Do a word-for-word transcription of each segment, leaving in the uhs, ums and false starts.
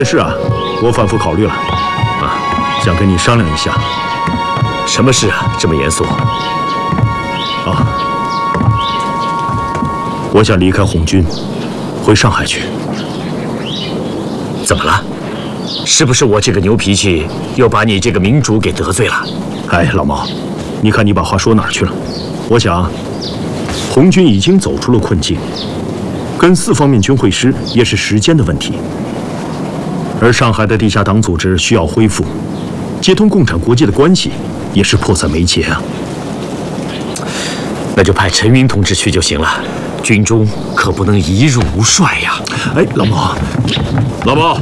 是啊，我反复考虑了，啊，想跟你商量一下。 什么事啊？这么严肃？ 啊，我想离开红军，回上海去。 怎么了？是不是我这个牛脾气又把你这个明主给得罪了？ 哎，老毛，你看你把话说哪儿去了？我想，红军已经走出了困境，跟四方面军会师也是时间的问题。而上海的地下党组织需要恢复，接通共产国际的关系也是迫在眉睫啊。 那就派陈云同志去就行了，军中可不能一日无帅呀。 哎，老毛，老毛，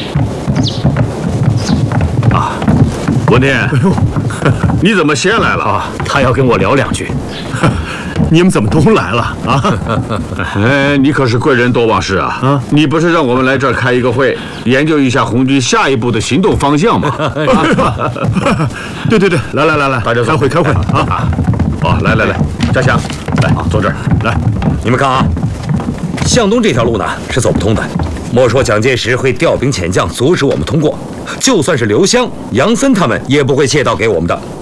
啊，文天，哎呦，你怎么先来了啊？他要跟我聊两句。 你们怎么都来了啊？ 哎，你可是贵人多忘事啊！啊，你不是让我们来这儿开一个会，研究一下红军下一步的行动方向吗？ 对对对，来来来来，大家开会开会啊！ 哦，来来来，嘉祥，来坐这儿来。 你们看啊，向东这条路呢是走不通的。莫说蒋介石会调兵遣将阻止我们通过，就算是刘湘、杨森他们也不会借道给我们的。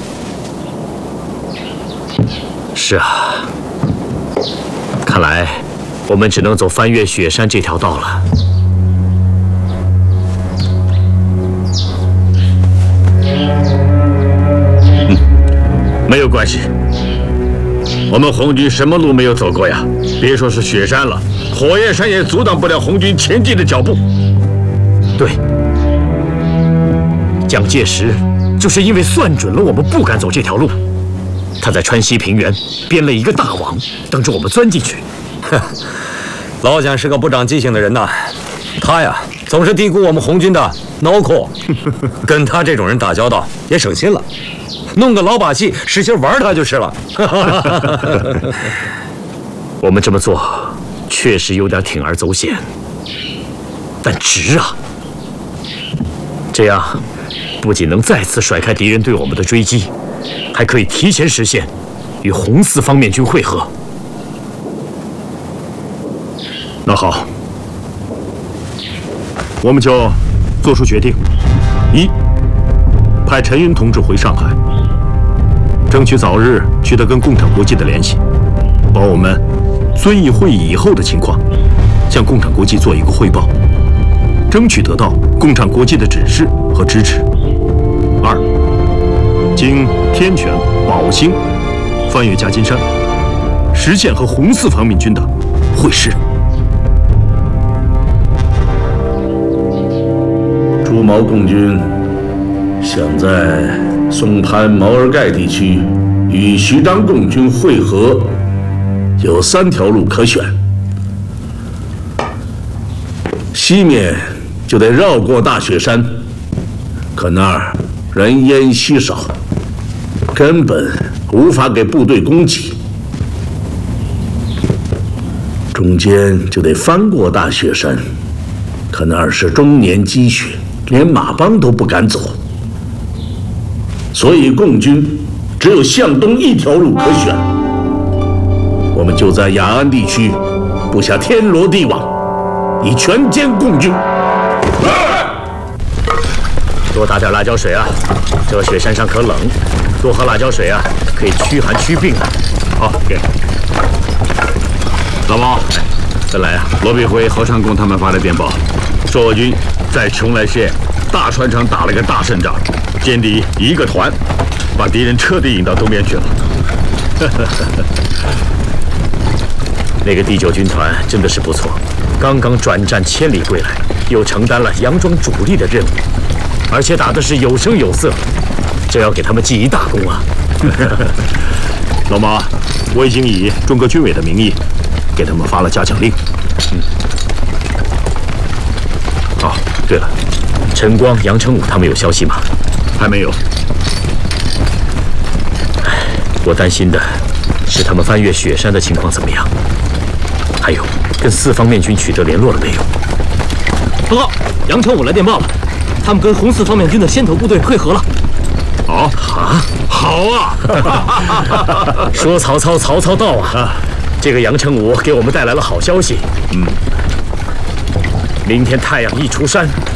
是啊，看来我们只能走翻越雪山这条道了。 嗯，没有关系，我们红军什么路没有走过呀？别说是雪山了，火焰山也阻挡不了红军前进的脚步。 对，蒋介石就是因为算准了我们不敢走这条路。他在川西平原编了一个大网，等着我们钻进去。 老蒋是个不长记性的人呐，他呀总是低估我们红军的脑壳。跟他这种人打交道也省心了，弄个老把戏使劲玩他就是了。 我们这么做确实有点铤而走险，但值啊！这样不仅能再次甩开敌人对我们的追击，还可以提前实现与红四方面军会合。 那好，我们就做出决定：一，派陈云同志回上海，争取早日取得跟共产国际的联系，把我们遵义会议以后的情况向共产国际做一个汇报，争取得到共产国际的指示和支持。二，经天泉、宝兴翻越夹金山，实现和红四方面军的会师。 朱毛共军想在松潘毛尔盖地区与徐章共军会合，有三条路可选。西面就得绕过大雪山，可那儿人烟稀少，根本无法给部队供给。中间就得翻过大雪山，可那儿是终年积雪，连马帮都不敢走。所以共军只有向东一条路可选。我们就在雅安地区布下天罗地网，以全歼共军。 多打点辣椒水啊！这雪山上可冷，多喝辣椒水啊，可以驱寒驱病啊。 好，给老毛， 再来啊！ 罗必辉、何长工他们发的电报，说我军在邛崃县大船场打了个大胜仗，歼敌一个团，把敌人彻底引到东边去了。 那个第九军团真的是不错，刚刚转战千里归来，又承担了佯装主力的任务，而且打的是有声有色，这要给他们记一大功啊！ 老毛，我已经以中革军委的名义给他们发了嘉奖令。 嗯。哦，对了，陈光、杨成武他们有消息吗？ 还没有。 唉，我担心的是他们翻越雪山的情况怎么样？还有，跟四方面军取得联络了没有？ 报告，杨成武来电报了，他们跟红四方面军的先头部队会合了。 哦啊，好啊！ 说曹操，曹操到啊！这个杨成武给我们带来了好消息。嗯，明天太阳一出山，